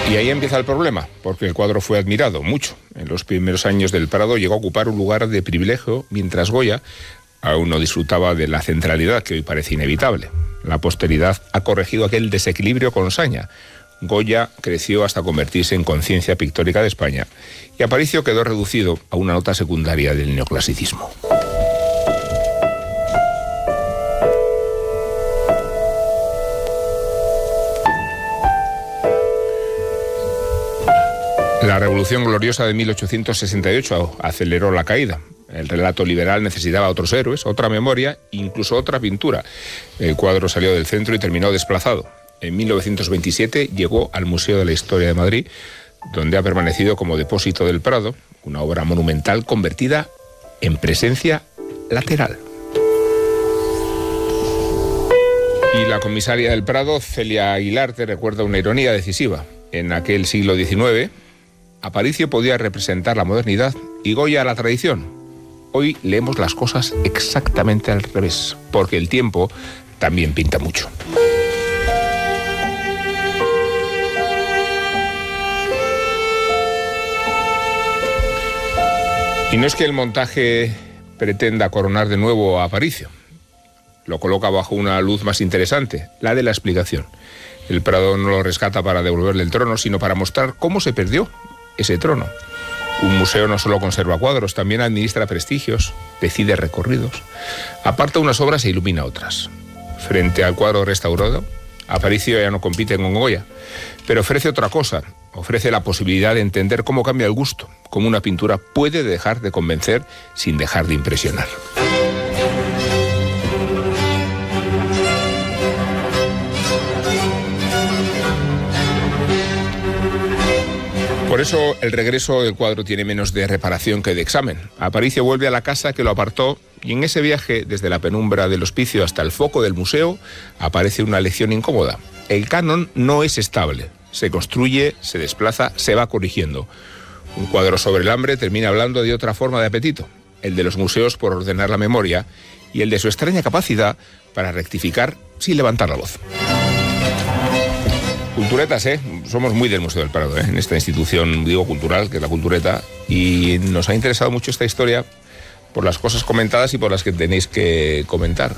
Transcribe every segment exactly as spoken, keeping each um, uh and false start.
Y ahí empieza el problema, porque el cuadro fue admirado mucho. En los primeros años del Prado llegó a ocupar un lugar de privilegio, mientras Goya aún no disfrutaba de la centralidad que hoy parece inevitable. La posteridad ha corregido aquel desequilibrio con saña. Goya creció hasta convertirse en conciencia pictórica de España y Aparicio quedó reducido a una nota secundaria del neoclasicismo. La Revolución Gloriosa de mil ochocientos sesenta y ocho aceleró la caída. El relato liberal necesitaba otros héroes, otra memoria, incluso otra pintura. El cuadro salió del centro y terminó desplazado. En mil novecientos veintisiete llegó al Museo de la Historia de Madrid, donde ha permanecido como depósito del Prado, una obra monumental convertida en presencia lateral. Y la comisaria del Prado, Celia Aguilarte, recuerda una ironía decisiva. En aquel siglo diecinueve, Aparicio podía representar la modernidad y Goya la tradición. Hoy leemos las cosas exactamente al revés, porque el tiempo también pinta mucho. Y no es que el montaje pretenda coronar de nuevo a Aparicio. Lo coloca bajo una luz más interesante, la de la explicación. El Prado no lo rescata para devolverle el trono, sino para mostrar cómo se perdió ese trono. Un museo no solo conserva cuadros, también administra prestigios, decide recorridos, aparta unas obras e ilumina otras. Frente al cuadro restaurado, Aparicio ya no compite con Goya, pero ofrece otra cosa, ofrece la posibilidad de entender cómo cambia el gusto, cómo una pintura puede dejar de convencer sin dejar de impresionar. Por eso el regreso del cuadro tiene menos de reparación que de examen. Aparicio vuelve a la casa que lo apartó y en ese viaje desde la penumbra del hospicio hasta el foco del museo aparece una lección incómoda. El canon no es estable, se construye, se desplaza, se va corrigiendo. Un cuadro sobre el hambre termina hablando de otra forma de apetito, el de los museos por ordenar la memoria y el de su extraña capacidad para rectificar sin levantar la voz. Culturetas, ¿eh? Somos muy del Museo del Prado, ¿eh? En esta institución, digo, cultural, que es la Cultureta, y nos ha interesado mucho esta historia por las cosas comentadas y por las que tenéis que comentar.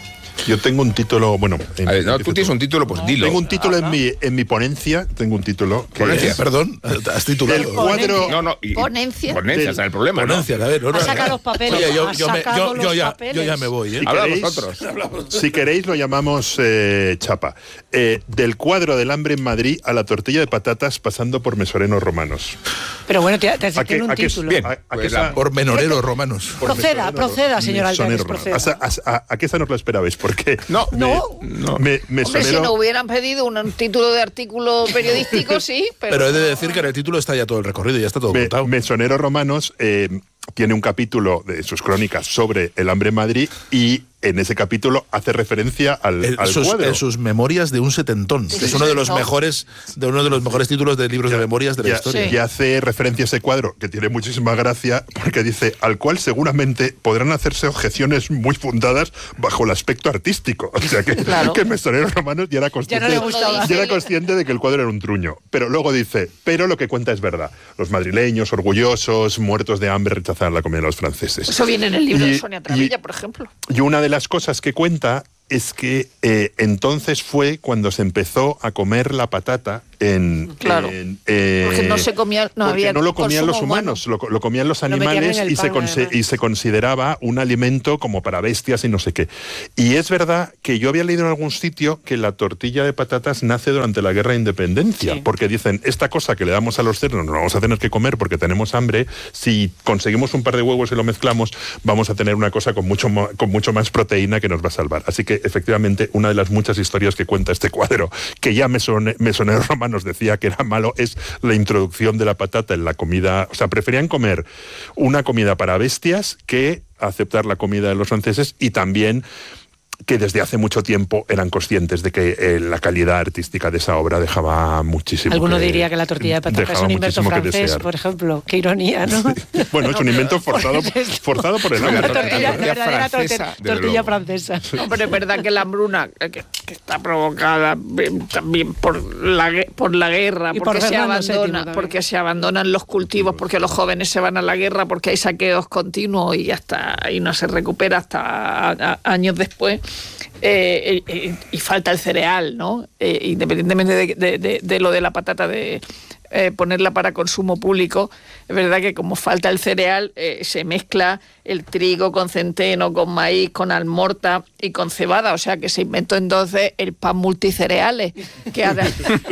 Yo tengo un título, bueno... En, ver, no, tú tienes un título, pues dilo. Tengo un título en mi, en mi ponencia, tengo un título... Que ¿Ponencia? Es, Perdón, has titulado. El cuadro... No, no, y, ponencia. Ponencia, o sea, el problema, Ponencia, ¿no? a ver, no, Ha sacado los papeles. Oye, yo, ha yo, me, sacado yo, yo, los ya, papeles. yo ya me voy, ¿eh? Si Habla queréis, vosotros. Si queréis lo llamamos eh, chapa. Eh, del cuadro del hambre en Madrid a la tortilla de patatas pasando por mesoreros romanos. Pero bueno, te, te ¿A qué- tiene un a qué- título. bien. a- a pues qué la- esa- Por menoreros romanos. por Proceda, mesoneros- proceda, señor Altares, mesoneros proceda. romanos. ¿A, a, a, a qué esa no os lo esperabais? Porque No, No. no. me, Hombre, si mesonero... no hubieran pedido un, un título de artículo periodístico, sí, pero... Pero he de decir que en el título está ya todo el recorrido, ya está todo Me- contado. Mesoneros Romanos eh, tiene un capítulo de sus crónicas sobre el hambre en Madrid y en ese capítulo hace referencia al, En al sus, cuadro. en sus memorias de un setentón, que es uno de los mejores, de uno de los mejores títulos de libros de memorias de la Ya- historia. Y hace referencia a ese cuadro, que tiene muchísima gracia, porque dice, al cual seguramente podrán hacerse objeciones muy fundadas bajo el aspecto artístico. O sea que, Claro. que Mesoneros Romanos ya era, consciente, Ya no le gustaba. ya era consciente de que el cuadro era un truño. Pero luego dice, pero lo que cuenta es verdad. Los madrileños, orgullosos, muertos de hambre, rechazaban la comida de los franceses. Eso viene en el libro Y- de Sonia Travilla, y- por ejemplo. Y una de las cosas que cuenta es que eh, entonces fue cuando se empezó a comer la patata en... Claro. en, eh, Porque no se comía, no porque había no lo comían los consumo humanos, lo, lo comían los Lo metían animales en el y, se pan, conse- además. y se consideraba un alimento como para bestias y no sé qué. Y es verdad que yo había leído en algún sitio que la tortilla de patatas nace durante la Guerra de Independencia, Sí. porque dicen, esta cosa que le damos a los cerdos nos la vamos a tener que comer porque tenemos hambre, si conseguimos un par de huevos y lo mezclamos, vamos a tener una cosa con mucho, mo- con mucho más proteína que nos va a salvar. Así que efectivamente una de las muchas historias que cuenta este cuadro, que ya Mesone- Mesoneros Romanos decía que era malo, es la introducción de la patata en la comida. O sea, preferían comer una comida para bestias que aceptar la comida de los franceses, y también que desde hace mucho tiempo eran conscientes de que eh, la calidad artística de esa obra dejaba muchísimo. Alguno que, diría que la tortilla de patata es un invento francés, por ejemplo. Qué ironía, ¿no? Sí. Bueno, es un invento forzado, forzado por el hambre. La tortilla, tortilla la verdadera francesa, tortilla, desde tortilla luego. francesa. Hombre, es verdad que la hambruna, que, que está provocada eh, también por la, gue- por la guerra, Y por porque se, Fernando séptimo abandona, también. porque se abandonan los cultivos, porque los jóvenes se van a la guerra, porque hay saqueos continuos y hasta y no se recupera hasta a- a- años después. Eh, eh, y falta el cereal, ¿no? Eh, independientemente de, de- de- de lo de la patata, de eh, ponerla para consumo público, es verdad que como falta el cereal, eh, se mezcla el trigo con centeno, con maíz, con almorta y con cebada, o sea que se inventó entonces el pan multicereales, que ahora...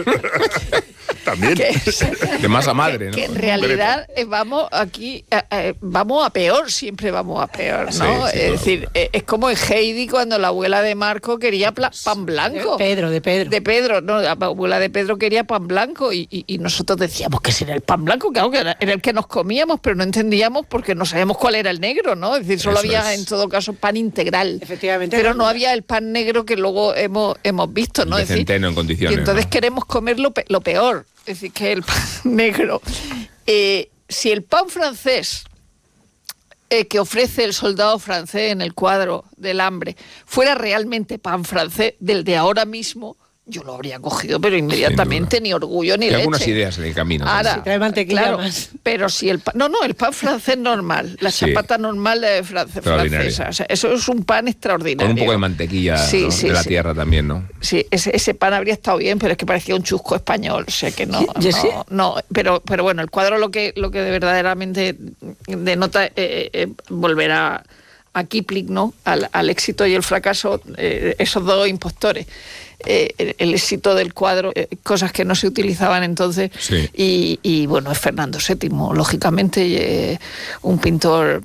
También. que, De masa madre, ¿no? que en realidad eh, vamos aquí eh, eh, vamos a peor, siempre vamos a peor, ¿no? Sí, sí, es claro. decir, eh, es como en Heidi cuando la abuela de Marco quería pla- pan blanco. Pedro, de Pedro. De Pedro, no, la abuela de Pedro quería pan blanco y, y- y nosotros decíamos que ese era el pan blanco, claro que era, era el que nos comíamos, pero no entendíamos porque no sabíamos cuál era el negro, ¿no? Es decir, solo Eso había es. en todo caso pan integral. Efectivamente. Pero no había el pan negro que luego hemos, hemos visto, ¿no? De Es decir, centeno en condiciones, y entonces ¿no? queremos comer lo, pe- lo peor, es decir, que el pan negro. Eh, si el pan francés eh, que ofrece el soldado francés en el cuadro del hambre fuera realmente pan francés del de ahora mismo, yo lo habría cogido, pero inmediatamente, duda. ni orgullo ni Y leche. algunas ideas en el camino. Ahora, Si trae mantequilla claro, más. pero si el pan, no, no, el pan francés normal, la Sí. chapata normal de France- Extraordinario. francesa, o sea, eso es un pan extraordinario. Con un poco de mantequilla, Sí, ¿no? sí, de la sí. tierra también, ¿no? Sí, ese, ese pan habría estado bien, pero es que parecía un chusco español, o sea que no, Yo sí. no, no, pero, pero bueno, el cuadro lo que, lo que de verdaderamente denota eh, eh, volver a, a Kipling, ¿no? Al, al éxito y el fracaso, eh, esos dos impostores. Eh, el, el éxito del cuadro, eh, cosas que no se utilizaban entonces, Sí. y, y bueno, es Fernando séptimo, lógicamente, eh, un pintor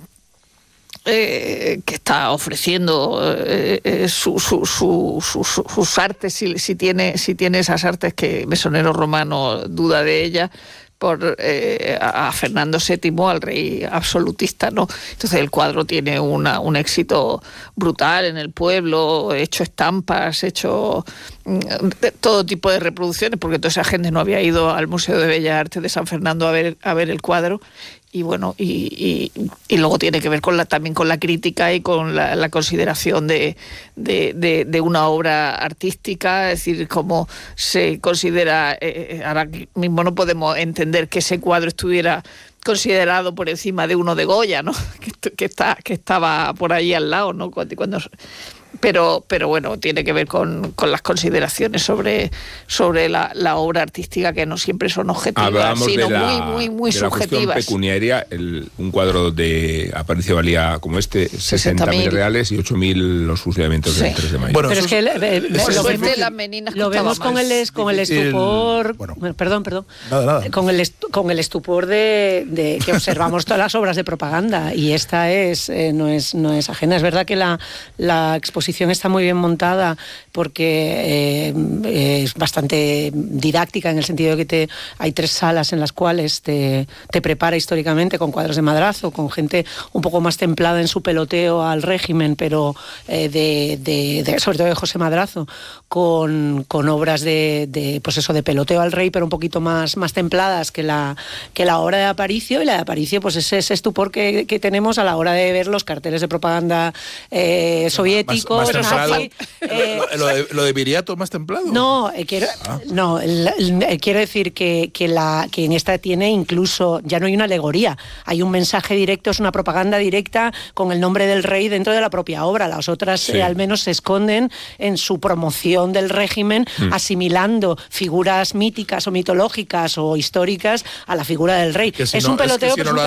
eh, que está ofreciendo eh, eh, su, su, su, su- su- sus artes, si, si, tiene, si tiene esas artes, que Mesonero Romano duda de ellas, por eh, a a Fernando séptimo, al rey absolutista, ¿no? Entonces el cuadro tiene una, un éxito brutal en el pueblo, hecho estampas, hecho mm, de todo tipo de reproducciones, porque toda esa gente no había ido al Museo de Bellas Artes de San Fernando a ver, a ver el cuadro. Y bueno, y, y, y luego tiene que ver con la, también con la crítica y con la, la consideración de, de, de, de una obra artística, es decir, cómo se considera, eh, ahora mismo no podemos entender que ese cuadro estuviera considerado por encima de uno de Goya, ¿no? Que, que, está, que estaba por ahí al lado, ¿no? Cuando, cuando, pero, pero bueno, tiene que ver con, con las consideraciones sobre, sobre la, la obra artística, que no siempre son objetivas, Hablábamos sino de la, muy, muy, muy de la cuestión subjetivas. pecuniaria. El, un cuadro de Aparicio valía como este sesenta mil sesenta mil reales y ocho mil los fusilamientos Sí. del tres de mayo. Bueno, Pero eso es que es- eh, eh, eso Por es lo suerte vemos, las meninas lo costaban vemos con más. el, es- con el Difícil, estupor, bueno. bueno, perdón, perdón, Nada, nada. con el estu- con el estupor de, de que observamos todas las obras de propaganda, y esta es eh, no es no es ajena. Es verdad que la, la exposición está muy bien montada, porque eh, es bastante didáctica, en el sentido de que te, hay tres salas en las cuales te, te prepara históricamente con cuadros de Madrazo, con gente un poco más templada en su peloteo al régimen, pero eh, de, de, de- sobre todo de José Madrazo, con, con obras de, de, pues eso, de peloteo al rey, pero un poquito más, más templadas que la, que la obra de Aparicio. Y la de Aparicio, pues es ese estupor que, que tenemos a la hora de ver los carteles de propaganda eh, soviéticos, Más- más templado. nazi, eh, lo, lo de, lo de Viriato más templado. no, eh, quiero, no el- el- eh, quiero decir que, que, la, que en esta tiene incluso, ya no hay una alegoría, hay un mensaje directo, es una propaganda directa con el nombre del rey dentro de la propia obra. Las otras Sí. eh, al menos se esconden en su promoción del régimen, asimilando figuras míticas o mitológicas o históricas a la figura del rey. Que si es no- un peloteo, es que si pero no es un lo